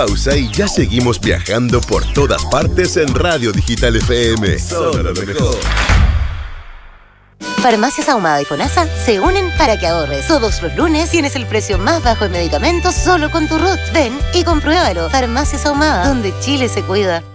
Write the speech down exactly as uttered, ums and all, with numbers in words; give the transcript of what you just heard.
pausa y ya seguimos viajando por todas partes en Radio Digital F M. Solo lo mejor. Farmacias Ahumada y FONASA se unen para que ahorres. Todos los lunes tienes el precio más bajo en medicamentos solo con tu R U T. Ven y compruébalo. Farmacias Ahumada, donde Chile se cuida.